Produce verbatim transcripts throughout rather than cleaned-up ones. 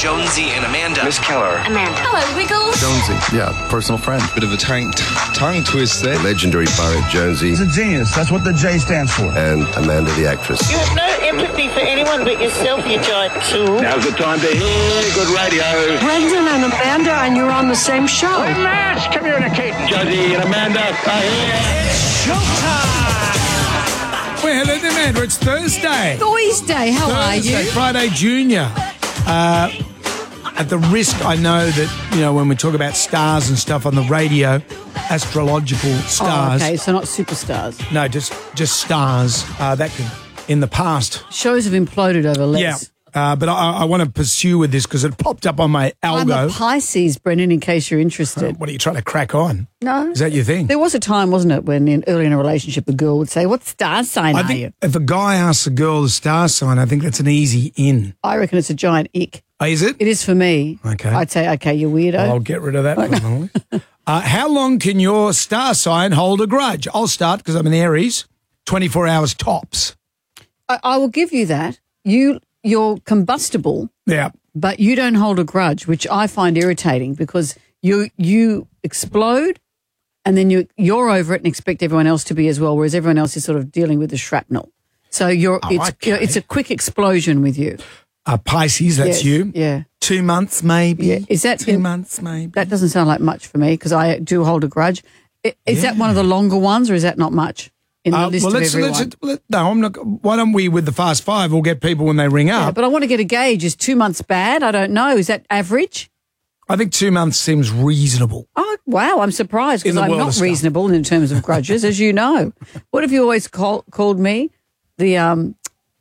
Jonesy and Amanda. Miss Keller. Amanda. Hello, Wiggles. Jonesy, yeah, personal friend. Bit of a tongue, tongue twist there. Legendary pirate Jonesy. He's a genius. That's what the J stands for. And Amanda the actress. You have no empathy for anyone but yourself, you giant tool. Now's the time to hear good radio. Brendan and Amanda, and you're on the same show. We must communicate. Jonesy and Amanda are here. It's showtime! Well, hello there, Amanda. It's Thursday. Thursday, how Thursday, are you? Friday Junior. Uh, at the risk, I know that, you know, when we talk about stars and stuff on the radio, astrological stars. Oh, okay, so not superstars. No, just just stars. Uh, that can, in the past. Shows have imploded over less. Yeah. Uh, but I, I want to pursue with this because it popped up on my algo. I'm a Pisces, Brendan, in case you're interested. What are you trying to crack on? No. Is that your thing? There was a time, wasn't it, when in, early in a relationship a girl would say, what star sign I are think you? if a guy asks a girl the star sign, I think that's an easy in. I reckon it's a giant ick. Oh, is it? It is for me. Okay. I'd say, okay, you weirdo. I'll get rid of that one. uh, how long can your star sign hold a grudge? I'll start because I'm an Aries. twenty-four hours tops. I, I will give you that. You, you're combustible. Yeah. But you don't hold a grudge, which I find irritating because you you explode and then you, you're over it and expect everyone else to be as well, whereas everyone else is sort of dealing with the shrapnel. So you're Oh, it's okay. it's a quick explosion with you. Uh, Pisces, that's Yes, you. yeah. Two months maybe. Yeah. Is that Two in- months maybe. That doesn't sound like much for me because I do hold a grudge. I- Is that one of the longer ones or is that not much in the Uh, list well, of let's, everyone? let's, let, no, I'm not. Why don't we, with the fast five, we'll get people when they ring yeah, up. but I want to get a gauge. Is two months bad? I don't know. Is that average? I think two months seems reasonable. Oh, wow. I'm surprised In because the I'm world of not stuff. reasonable in terms of grudges, as you know. What have you always call, called me? The um,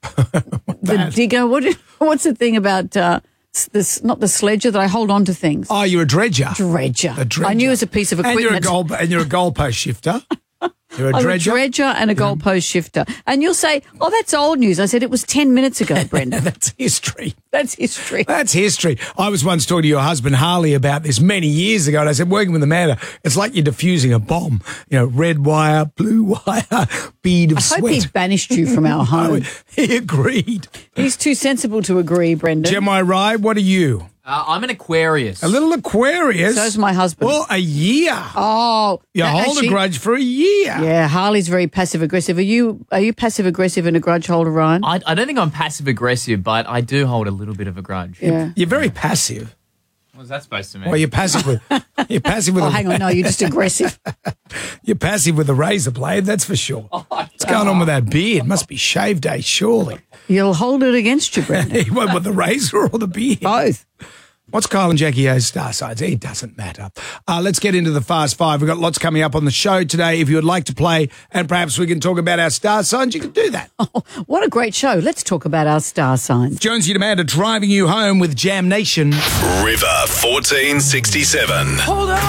the digger. What? What's the thing about uh, s- this? Not the sledger that I hold on to things. Oh, you're a dredger. Dredger. A dredger. I knew it was a piece of And equipment. you're a goal. And you're a goalpost shifter. You're a I'm dredger. a dredger and a goalpost shifter. And you'll say, oh, that's old news. I said, it was ten minutes ago, Brenda. That's history. That's history. That's history. I was once talking to your husband, Harley, about this many years ago, and I said, working with Amanda, it's like you're diffusing a bomb. You know, red wire, blue wire, bead of I sweat. hope he banished you from our home. He agreed. He's too sensible to agree, Brendan. Gemini Rye, what are you? Uh, I'm an Aquarius. A little Aquarius. So's my husband. Well, a year. Oh. You that hold actually- a grudge for a year. Yeah, Harley's very passive aggressive. Are you Are you passive aggressive and a grudge holder, Ryan? I, I don't think I'm passive aggressive, but I do hold a little bit of a grudge. Yeah. You're very passive. What's that supposed to mean? Well, you're passive with. You're passive with. Oh, a, hang on. No, you're just aggressive. You're passive with a razor blade. That's for sure. Oh, What's going on with that beard? Must be shave day, surely. You'll hold it against you, Brendan. He went with the razor or the beard. Both. What's Kyle and Jackie O's star signs? It doesn't matter. Uh, let's get into the Fast Five. We've got lots coming up on the show today. If you would like to play and perhaps we can talk about our star signs, you can do that. Oh, what a great show. Let's talk about our star signs. Jonesy and Amanda driving you home with Jam Nation. River fourteen sixty-seven. Hold on.